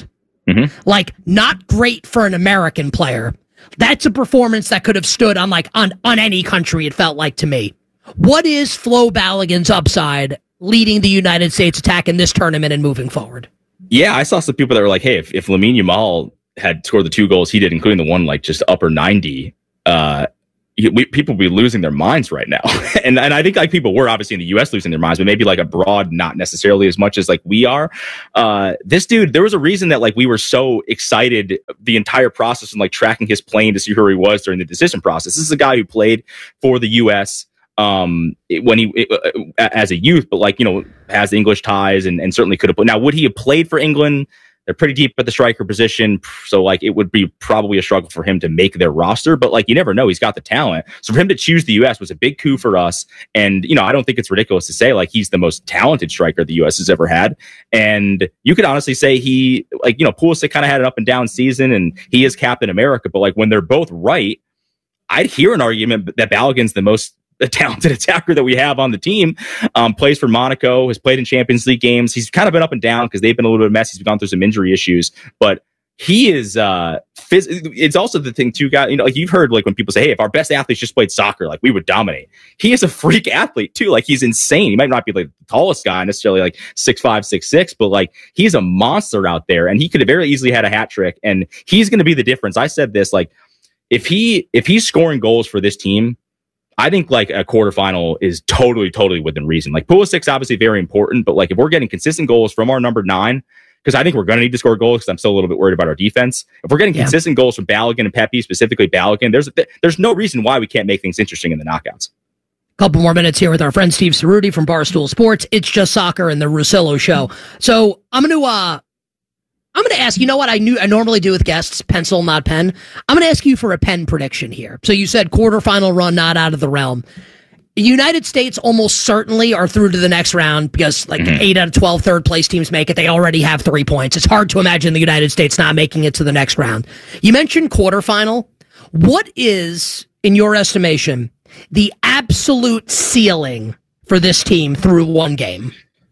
Mm-hmm. Like, not great for an American player. That's a performance that could have stood on like on, on any country, it felt like to me. What is Flo Balogun's upside leading the United States attack in this tournament and moving forward? Yeah, I saw some people that were like, hey, if, if Lamine Yamal had scored the two goals he did, including the one like just upper ninety, uh, we, people would be losing their minds right now. and and I think like people were obviously in the U S losing their minds, but maybe like abroad, not necessarily as much as like we are. Uh, this dude, there was a reason that like we were so excited the entire process and like tracking his plane to see who he was during the decision process. This is a guy who played for the U S um, when he, it, uh, as a youth, but like, you know, has English ties and, and certainly could have played. Now, would he have played for England? They're pretty deep at the striker position. So like it would be probably a struggle for him to make their roster, but like you never know, he's got the talent. So for him to choose the U S was a big coup for us. And, you know, I don't think it's ridiculous to say like he's the most talented striker the U S has ever had. And you could honestly say he like, you know, Pulisic kind of had an up and down season and he is Captain America, but like when they're both right, I'd hear an argument that Balogun's the most the talented attacker that we have on the team. Um, plays for Monaco, has played in Champions League games. He's kind of been up and down because they've been a little bit of a mess. He's gone through some injury issues, but he is, uh, phys- it's also the thing too, guy, you know, like you've heard like when people say, hey, if our best athletes just played soccer, like we would dominate. He is a freak athlete too. Like he's insane. He might not be like the tallest guy necessarily like six, five, six, six, but like he's a monster out there and he could have very easily had a hat trick and he's going to be the difference. I said this, like if he, if he's scoring goals for this team, I think like a quarterfinal is totally, totally within reason. Like Pulisic's obviously very important, but like if we're getting consistent goals from our number nine, because I think we're going to need to score goals because I'm still a little bit worried about our defense. If we're getting yeah. consistent goals from Balogun and Pepe, specifically Balogun, there's there's no reason why we can't make things interesting in the knockouts. Couple more minutes here with our friend Steve Cerruti from Barstool Sports. It's Just Soccer and the Russillo Show. So I'm going to uh, I'm going to ask, you know what I knew I normally do with guests, pencil, not pen. I'm going to ask you for a pen prediction here. So you said quarterfinal run, not out of the realm. The United States almost certainly are through to the next round because like mm-hmm. eight out of twelve third place teams make it. They already have three points. It's hard to imagine the United States not making it to the next round. You mentioned quarterfinal. What is, in your estimation, the absolute ceiling for this team through one game?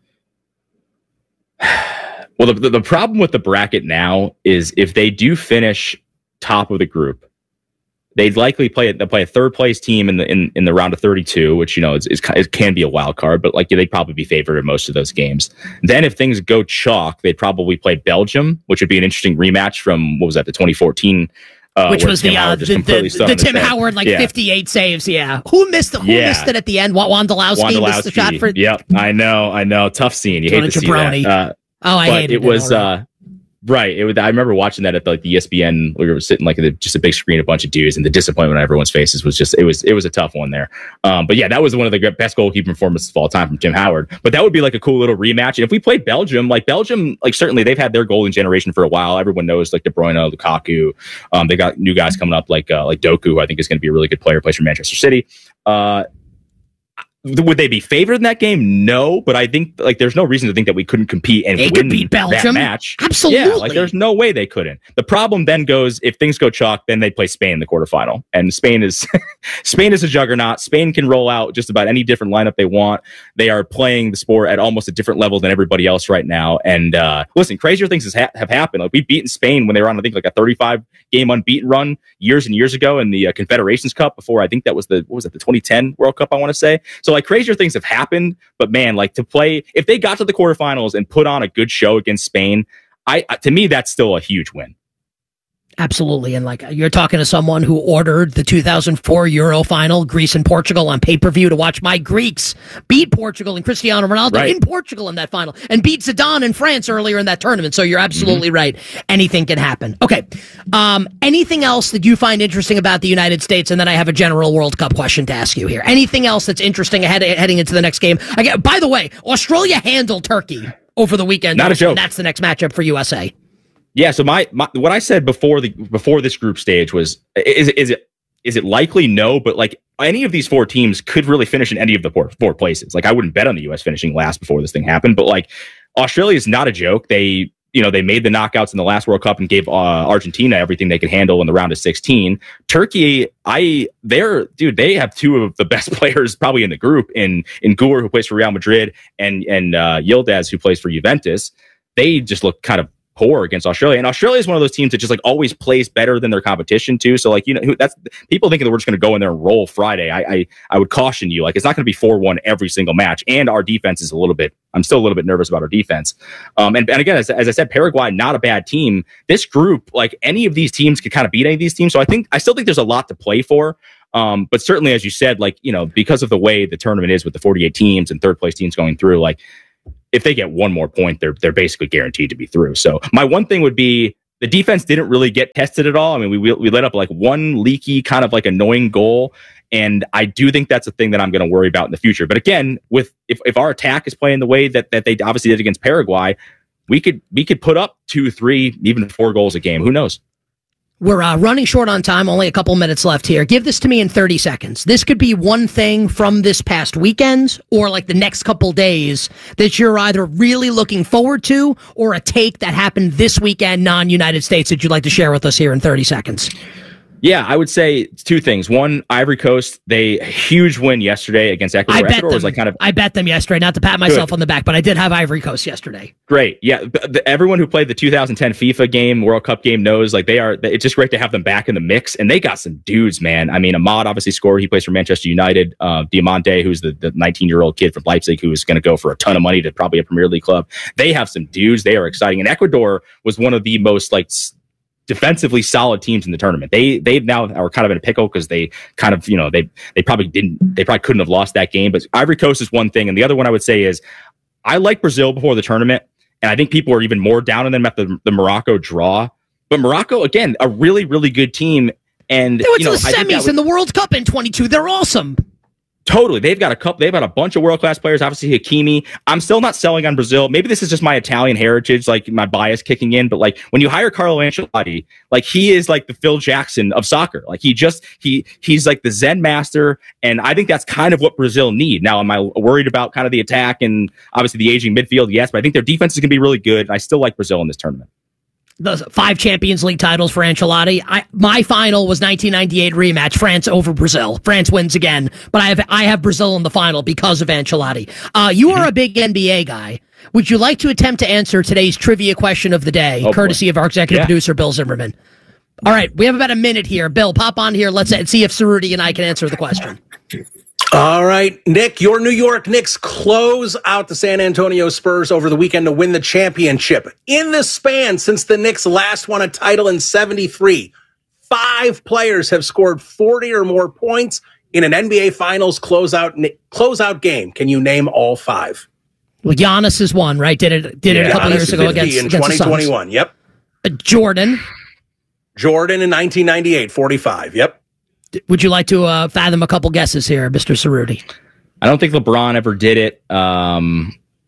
Well, the, the problem with the bracket now is if they do finish top of the group, they'd likely play they'll play a third place team in the in, in the round of thirty-two, which you know is, is it can be a wild card, but like yeah, they'd probably be favored in most of those games. Then if things go chalk, they'd probably play Belgium, which would be an interesting rematch from what was that the twenty fourteen. Uh, Which was the, uh, the, the, the Tim Howard, like yeah. fifty-eight saves. Yeah. Who missed, who yeah. missed it at the end? Wondolowski missed the shot for. Yep. I know. I know. Tough scene. You hate to Jabroni. see that. Uh, oh, I hated it. It was, uh, right. It was, I remember watching that at the, like the E S P N, we were sitting like at just a big screen, a bunch of dudes, and the disappointment on everyone's faces was just, it was, it was a tough one there. Um, but yeah, that was one of the best goalkeeping performances of all time from Tim Howard. But that would be like a cool little rematch. And if we played Belgium, like Belgium, like certainly they've had their golden generation for a while. Everyone knows like De Bruyne, Lukaku. Um, they got new guys coming up like, uh, like Doku, who I think is going to be a really good player, plays for Manchester City. Uh, Would they be favored in that game? No, but I think like there's no reason to think that we couldn't compete and they win could beat Belgium. That match. Absolutely. Yeah, like there's no way they couldn't. The problem then goes if things go chalk, then they play Spain in the quarterfinal, and Spain is Spain is a juggernaut. Spain can roll out just about any different lineup they want. They are playing the sport at almost a different level than everybody else right now. And uh, listen, crazier things has ha- have happened. Like we've beaten Spain when they were on I think like a thirty-five game unbeaten run years and years ago in the uh, Confederations Cup. Before I think that was the what was it the twenty ten World Cup I want to say. So like crazier things have happened, but man, like to play if they got to the quarterfinals and put on a good show against Spain, I to me that's still a huge win. Absolutely. And like you're talking to someone who ordered the two thousand four Euro final, Greece and Portugal on pay-per-view to watch my Greeks beat Portugal and Cristiano Ronaldo right. in Portugal in that final and beat Zidane in France earlier in that tournament. So you're absolutely mm-hmm. right. Anything can happen. Okay. Um, anything else that you find interesting about the United States? And then I have a general World Cup question to ask you here. Anything else that's interesting ahead, heading into the next game? Again, by the way, Australia handled Turkey over the weekend. Not a joke. That's the next matchup for U S A. Yeah, so my, my what I said before the before this group stage was is is it is it likely? No, but like any of these four teams could really finish in any of the four, four places. Like I wouldn't bet on the U S finishing last before this thing happened, but like Australia is not a joke. They you know they made the knockouts in the last World Cup and gave uh, Argentina everything they could handle in the round of sixteen. Turkey, I they're dude, they have two of the best players probably in the group in in Gur, who plays for Real Madrid, and and uh, Yildiz, who plays for Juventus. They just look kind of poor against Australia. And Australia is one of those teams that just like always plays better than their competition too. So like, you know, that's people thinking that we're just going to go in there and roll Friday. I, I, I would caution you, like, it's not going to be four one every single match. And our defense is a little bit, I'm still a little bit nervous about our defense. Um, and, and again, as, as I said, Paraguay, not a bad team. This group, like any of these teams could kind of beat any of these teams. So I think, I still think there's a lot to play for. Um, but certainly, as you said, like, you know, because of the way the tournament is with the forty-eight teams and third place teams going through, like, if they get one more point, they're they're basically guaranteed to be through. So my one thing would be the defense didn't really get tested at all. I mean, we we let up like one leaky kind of like annoying goal, and I do think that's a thing that I'm going to worry about in the future. But again, with if, if our attack is playing the way that that they obviously did against Paraguay, we could we could put up two, three, even four goals a game. Who knows? We're uh, running short on time, only a couple minutes left here. Give this to me in thirty seconds. This could be one thing from this past weekend or like the next couple days that you're either really looking forward to or a take that happened this weekend, non-United States, that you'd like to share with us here in thirty seconds. Yeah, I would say two things. One, Ivory Coast, they huge win yesterday against Ecuador. I bet Ecuador them. was like kind of I bet them yesterday. Not to pat myself Good. on the back, but I did have Ivory Coast yesterday. Great. Yeah. The, everyone who played the two thousand ten FIFA game, World Cup game knows like they are, it's just great to have them back in the mix. And they got some dudes, man. I mean, Ahmad obviously scored. He plays for Manchester United. Uh, Diamante, who's the, the nineteen year old kid from Leipzig, who is going to go for a ton of money to probably a Premier League club. They have some dudes. They are exciting. And Ecuador was one of the most like defensively solid teams in the tournament. They they now are kind of in a pickle because they kind of, you know, they they probably didn't, they probably couldn't have lost that game. But Ivory Coast is one thing. And the other one I would say is I like Brazil before the tournament. And I think people are even more down on them after the, the Morocco draw. But Morocco, again, a really, really good team. And They went you know, to the I think that semis was- in the World Cup in twenty-two. They're awesome. Totally. They've got a couple, they've got a bunch of world-class players. Obviously, Hakimi. I'm still not selling on Brazil. Maybe this is just my Italian heritage, like my bias kicking in. But like when you hire Carlo Ancelotti, like he is like the Phil Jackson of soccer. Like he just, he, he's like the Zen master. And I think that's kind of what Brazil need. Now, am I worried about kind of the attack and obviously the aging midfield? Yes, but I think their defense is going to be really good. I still like Brazil in this tournament. The five Champions League titles for Ancelotti. I, my final was nineteen ninety-eight rematch, France over Brazil. France wins again, but I have I have Brazil in the final because of Ancelotti. Uh, you are a big N B A guy. Would you like to attempt to answer today's trivia question of the day, Oh, courtesy boy. of our executive Yeah. producer, Bill Zimmerman? All right, we have about a minute here. Bill, pop on here. Let's see if Cerruti and I can answer the question. All right, Nick, your New York Knicks close out the San Antonio Spurs over the weekend to win the championship. In the span since the Knicks last won a title in seventy-three, five players have scored forty or more points in an N B A Finals closeout closeout game. Can you name all five? Well, Giannis is one, right? Did it did it a couple Giannis years ago fifty against, in against the twenty Suns. twenty-one. Yep. Uh, Jordan. Jordan in nineteen ninety-eight, forty-five. Yep. Would you like to uh, fathom a couple guesses here, Mister Cerruti? I don't think LeBron ever did it. Um,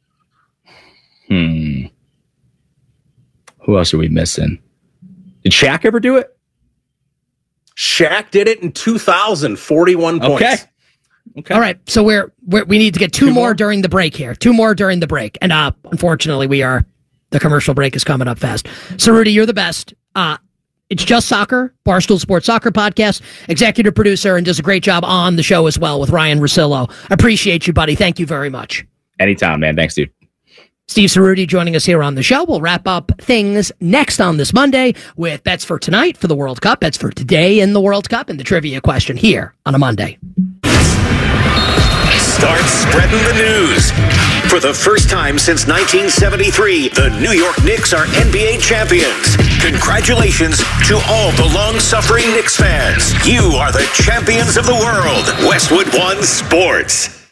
hmm. Who else are we missing? Did Shaq ever do it? Shaq did it in two thousand, forty-one points. Okay. Okay. All right, so we're, we're we need to get two, two more, more during the break here. Two more during the break, and uh, unfortunately, we are the commercial break is coming up fast. Cerruti, you're the best. Uh, it's Just Soccer, Barstool Sports Soccer Podcast, executive producer, and does a great job on the show as well with Ryan Russillo. Appreciate you, buddy. Thank you very much. Anytime, man. Thanks, dude. Steve Cerruti joining us here on the show. We'll wrap up things next on this Monday with bets for tonight for the World Cup, bets for today in the World Cup, and the trivia question here on a Monday. Start spreading the news. For the first time since nineteen seventy-three, the New York Knicks are N B A champions. Congratulations to all the long-suffering Knicks fans. You are the champions of the world. Westwood One Sports.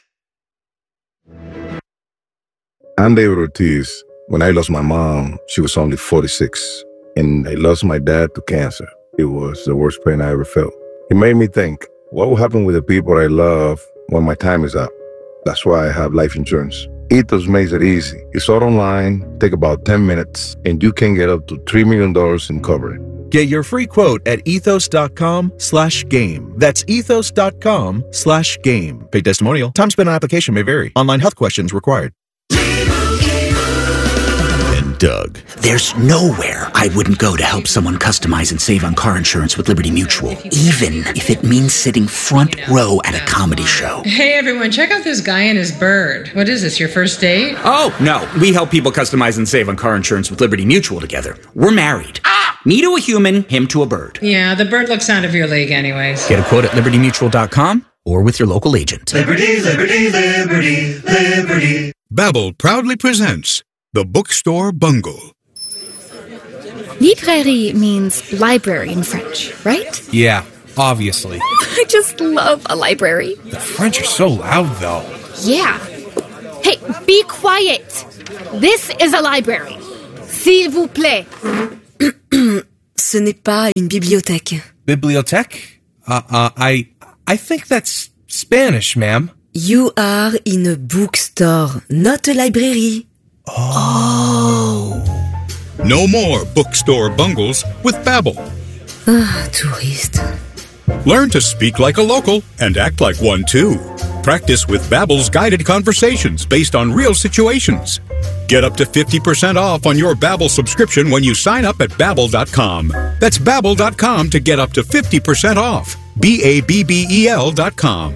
I'm David Ortiz. When I lost my mom, she was only forty-six. And I lost my dad to cancer. It was the worst pain I ever felt. It made me think, what will happen with the people I love when my time is up? That's why I have life insurance. Ethos makes it easy. It's all online, take about ten minutes, and you can get up to three million dollars in coverage. Get your free quote at ethos.com slash game. That's ethos.com slash game. Paid testimonial. Time spent on application may vary. Online health questions required. Doug. There's nowhere I wouldn't go to help someone customize and save on car insurance with Liberty Mutual, even if it means sitting front row at a comedy show. Hey everyone, check out this guy and his bird. What is this, your first date? Oh, no. We help people customize and save on car insurance with Liberty Mutual together. We're married. Ah! Me to a human, him to a bird. Yeah, the bird looks out of your league anyways. Get a quote at liberty mutual dot com or with your local agent. Liberty, liberty, liberty, liberty. Babbel proudly presents The Bookstore Bungle. Librairie means library in French, right? Yeah, obviously. I just love a library. The French are so loud, though. Yeah. Hey, be quiet. This is a library. S'il vous plaît. Ce n'est pas une bibliothèque. Bibliothèque? Uh, uh, I, I think that's Spanish, ma'am. You are in a bookstore, not a library. Oh. No more bookstore bungles with Babbel. Ah, touriste. Learn to speak like a local and act like one too. Practice with Babbel's guided conversations based on real situations. Get up to fifty percent off on your Babbel subscription when you sign up at babbel dot com. That's babbel dot com to get up to fifty percent off. B A B B E L dot com.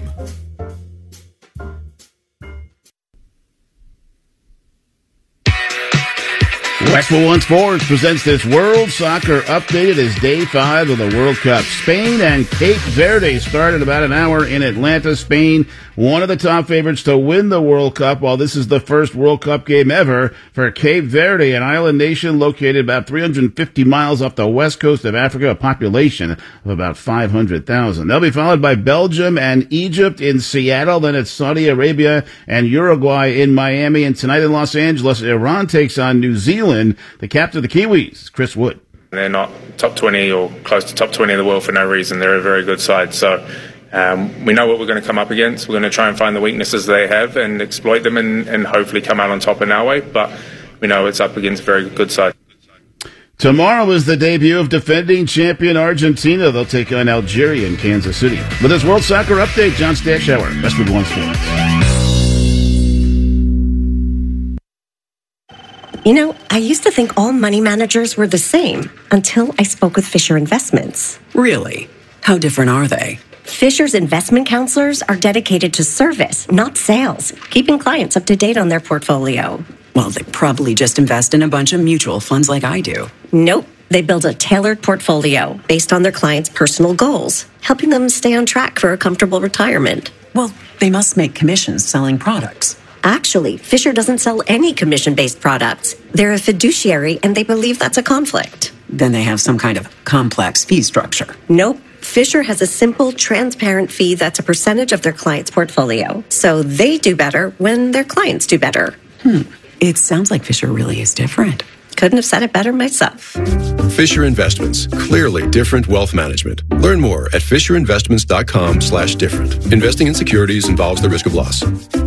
Westwood One Sports presents this World Soccer Update. It is day five of the World Cup. Spain and Cape Verde started about an hour in Atlanta, Spain. One of the top favorites to win the World Cup, while this is the first World Cup game ever for Cape Verde, an island nation located about three hundred fifty miles off the west coast of Africa, a population of about five hundred thousand. They'll be followed by Belgium and Egypt in Seattle. Then it's Saudi Arabia and Uruguay in Miami. And tonight in Los Angeles, Iran takes on New Zealand. The captain of the Kiwis, Chris Wood. They're not top twenty or close to top twenty in the world for no reason. They're a very good side. So um, we know what we're going to come up against. We're going to try and find the weaknesses they have and exploit them and, and hopefully come out on top in our way. But we know it's up against a very good side. Tomorrow is the debut of defending champion Argentina. They'll take on Algeria in Kansas City. With this World Soccer Update, John Stashauer, Westwood One Sports. You know, I used to think all money managers were the same until I spoke with Fisher Investments. Really? How different are they? Fisher's investment counselors are dedicated to service, not sales, keeping clients up to date on their portfolio. Well, they probably just invest in a bunch of mutual funds like I do. Nope. They build a tailored portfolio based on their clients' personal goals, helping them stay on track for a comfortable retirement. Well, they must make commissions selling products. Actually, Fisher doesn't sell any commission-based products. They're a fiduciary, and they believe that's a conflict. Then they have some kind of complex fee structure. Nope. Fisher has a simple, transparent fee that's a percentage of their client's portfolio. So they do better when their clients do better. Hmm. It sounds like Fisher really is different. Couldn't have said it better myself. Fisher Investments. Clearly different wealth management. Learn more at fisher investments dot com slash different. Investing in securities involves the risk of loss.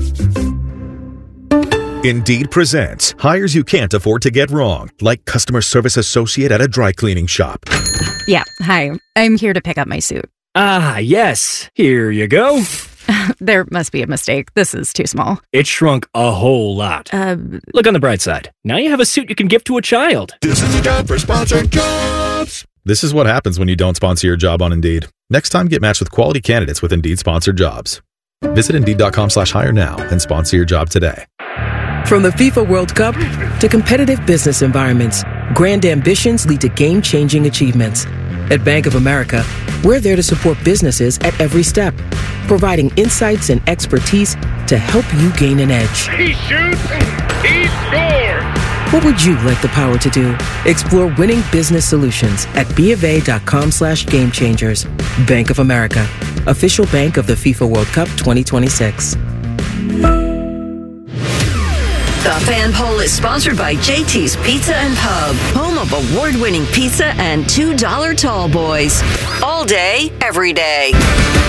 Indeed presents hires you can't afford to get wrong, like customer service associate at a dry cleaning shop. Yeah, hi. I'm here to pick up my suit. Ah, yes. Here you go. There must be a mistake. This is too small. It shrunk a whole lot. Uh, Look on the bright side. Now you have a suit you can give to a child. This is a job for sponsored jobs. This is what happens when you don't sponsor your job on Indeed. Next time, get matched with quality candidates with Indeed sponsored jobs. Visit Indeed.com slash hire now and sponsor your job today. From the FIFA World Cup to competitive business environments, grand ambitions lead to game-changing achievements. At Bank of America, we're there to support businesses at every step, providing insights and expertise to help you gain an edge. He shoots, he scores! What would you like the power to do? Explore winning business solutions at BofA.com slash game changers. Bank of America, official bank of the FIFA World Cup twenty twenty-six. The Fan Poll is sponsored by J T's Pizza and Pub, home of award-winning pizza and two dollar tall boys. All day, every day.